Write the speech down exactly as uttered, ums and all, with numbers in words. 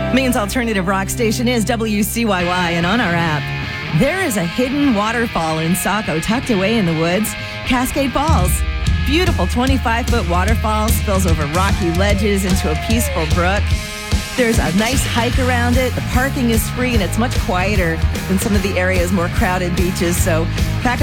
Maine's alternative rock station is W C Y Y, and on our app, there is a hidden waterfall in Saco tucked away in the woods, Cascade Falls. Beautiful twenty-five foot waterfall spills over rocky ledges into a peaceful brook. There's a nice hike around it. The parking is free, and it's much quieter than some of the area's more crowded beaches. So pack